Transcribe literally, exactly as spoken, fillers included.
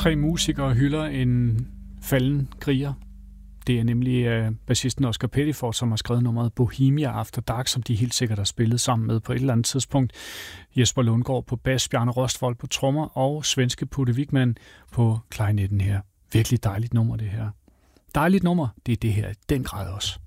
tre musikere hylder en falden kriger. Det er nemlig øh, bassisten Oscar Pettiford, som har skrevet nummeret Bohemia After Dark, som de helt sikkert har spillet sammen med på et eller andet tidspunkt. Jesper Lundgaard på bas, Bjarne Rostvold på trommer og svenske Putte Wigman på klarinetten her. Virkelig dejligt nummer, det her. Dejligt nummer, det er det her i den grad også.